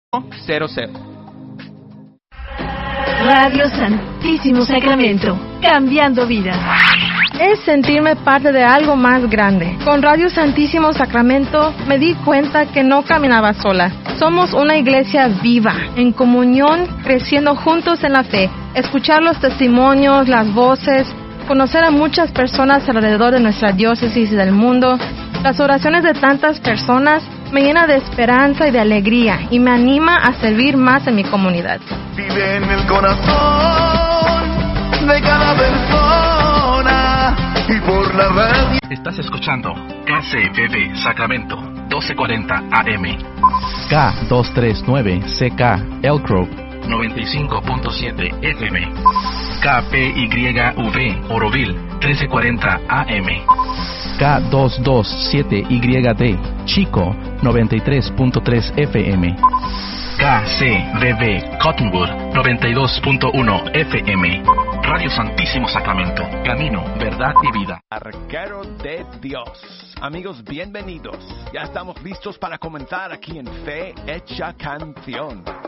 Radio Santísimo Sacramento, cambiando vidas. Es sentirme parte de algo más grande. Con Radio Santísimo Sacramento me di cuenta que no caminaba sola. Somos una iglesia viva, en comunión, creciendo juntos en la fe. Escuchar los testimonios, las voces, conocer a muchas personas alrededor de nuestra diócesis y del mundo. Las oraciones de tantas personas me llena de esperanza y de alegría y me anima a servir más en mi comunidad. Vive en el corazón de cada persona y por la radio. Estás escuchando KCBB Sacramento 1240 AM, K239CK Elk Grove 95.7 FM, KPYV Oroville 1340 AM, K227YD Chico 93.3 FM, KCBB Cottonwood 92.1 FM. Radio Santísimo Sacramento, camino, verdad y vida. Arquero de Dios. Amigos, bienvenidos. Ya estamos listos para comenzar aquí en Fe Hecha Canción.